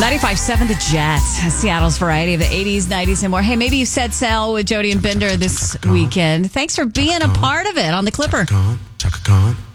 95.7 The Jets, Seattle's variety of the 80s, 90s, and more. Hey, maybe you set sail with Jody and Bender this weekend. Thanks for being a part of it on the Clipper. Chaka Khan.